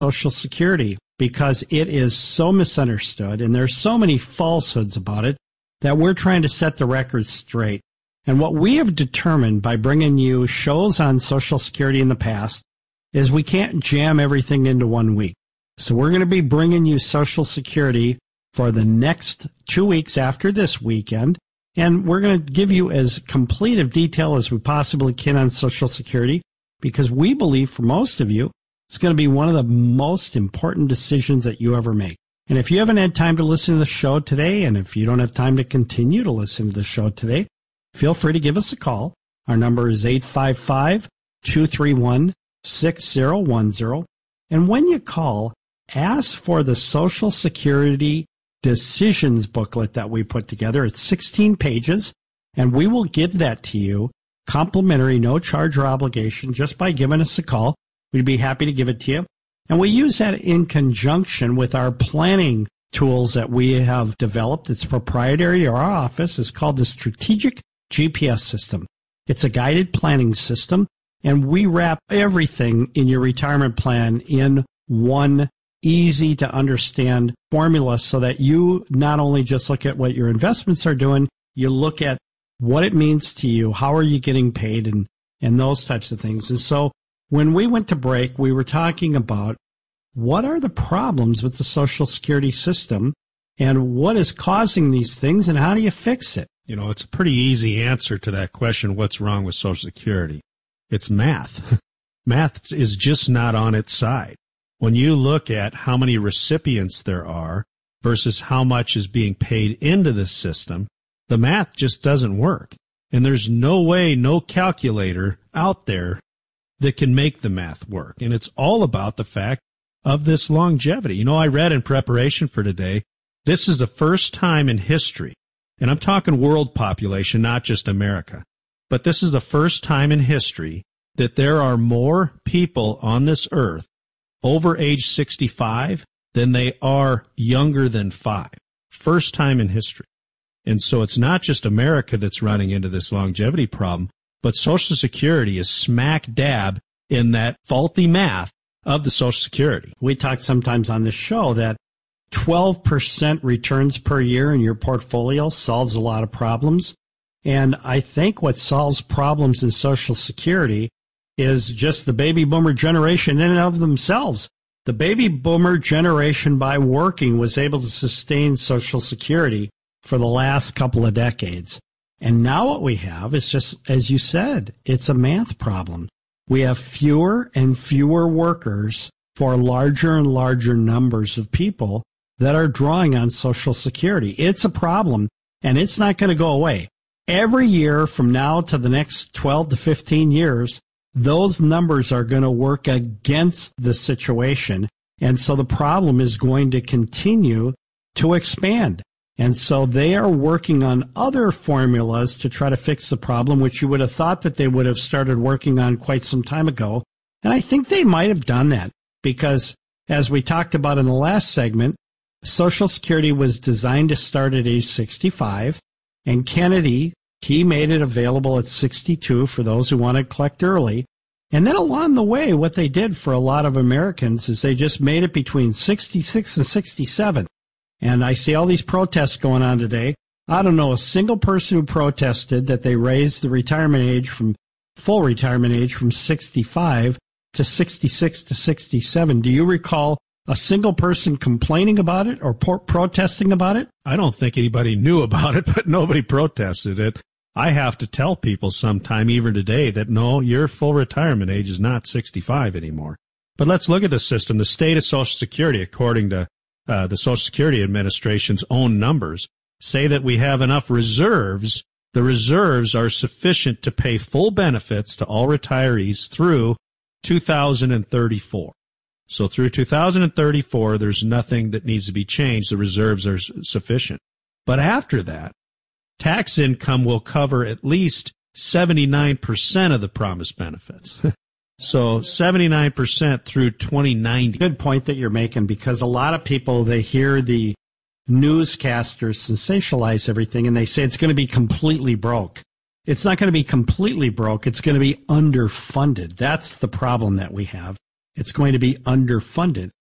Social Security because it is so misunderstood and there's so many falsehoods about it that we're trying to set the record straight. And what we have determined by bringing you shows on Social Security in the past is we can't jam everything into 1 week. So we're going to be bringing you Social Security for the next 2 weeks after this weekend. And we're going to give you as complete of detail as we possibly can on Social Security because we believe for most of you, it's going to be one of the most important decisions that you ever make. And if you haven't had time to listen to the show today, and if you don't have time to continue to listen to the show today, feel free to give us a call. Our number is 855-231-6010. And when you call, ask for the Social Security Decisions booklet that we put together. It's 16 pages, and we will give that to you complimentary, no charge or obligation, just by giving us a call. We'd be happy to give it to you. And we use that in conjunction with our planning tools that we have developed. It's proprietary to our office. It's called the Strategic GPS System. It's a guided planning system, and we wrap everything in your retirement plan in one easy to understand formula so that you not only just look at what your investments are doing, you look at what it means to you, how are you getting paid, and those types of things. And so when we went to break, we were talking about what are the problems with the Social Security system and what is causing these things and how do you fix it? You know, it's a pretty easy answer to that question, what's wrong with Social Security? It's math. Math is just not on its side. When you look at how many recipients there are versus how much is being paid into the system, the math just doesn't work. And there's no way, no calculator out there that can make the math work. And it's all about the fact of this longevity. You know, I read in preparation for today, this is the first time in history, and I'm talking world population, not just America, but this is the first time in history that there are more people on this earth over age 65 than they are younger than 5. First time in history. And so it's not just America that's running into this longevity problem, but Social Security is smack dab in that faulty math of the Social Security. We talk sometimes on this show that 12% returns per year in your portfolio solves a lot of problems. And I think what solves problems in Social Security is just the baby boomer generation in and of themselves. The baby boomer generation, by working, was able to sustain Social Security for the last couple of decades. And now what we have is just, as you said, it's a math problem. We have fewer and fewer workers for larger and larger numbers of people that are drawing on Social Security. It's a problem, and it's not going to go away. Every year from now to the next 12 to 15 years, those numbers are going to work against the situation, and so the problem is going to continue to expand. And so they are working on other formulas to try to fix the problem, which you would have thought that they would have started working on quite some time ago. And I think they might have done that because, as we talked about in the last segment, Social Security was designed to start at age 65, and Kennedy, he made it available at 62 for those who want to collect early. And then along the way, what they did for a lot of Americans is they just made it between 66 and 67. And I see all these protests going on today. I don't know a single person who protested that they raised the retirement age from full retirement age from 65 to 66 to 67. Do you recall a single person complaining about it or protesting about it? I don't think anybody knew about it, but nobody protested it. I have to tell people sometime, even today, that no, your full retirement age is not 65 anymore. But let's look at the system. The state of Social Security, according to the Social Security Administration's own numbers, say that we have enough reserves. The reserves are sufficient to pay full benefits to all retirees through 2034. So through 2034, there's nothing that needs to be changed. The reserves are sufficient. But after that, tax income will cover at least 79% of the promised benefits. So 79% through 2090. Good point that you're making, because a lot of people, they hear the newscasters sensationalize everything and they say it's going to be completely broke. It's not going to be completely broke. It's going to be underfunded. That's the problem that we have. it's going to be underfunded.